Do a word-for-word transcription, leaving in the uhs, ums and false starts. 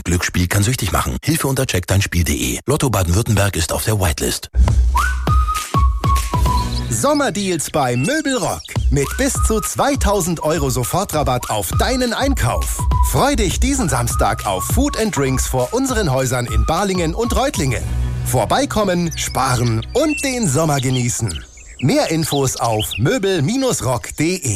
Glücksspiel kann süchtig machen. Hilfe unter check dein spiel punkt de. Lotto Baden-Württemberg ist auf der Whitelist. Sommerdeals bei Möbelrock. Mit bis zu zweitausend Euro Sofortrabatt auf deinen Einkauf. Freu dich diesen Samstag auf Food and Drinks vor unseren Häusern in Balingen und Reutlingen. Vorbeikommen, sparen und den Sommer genießen. Mehr Infos auf möbel Bindestrich rock punkt de.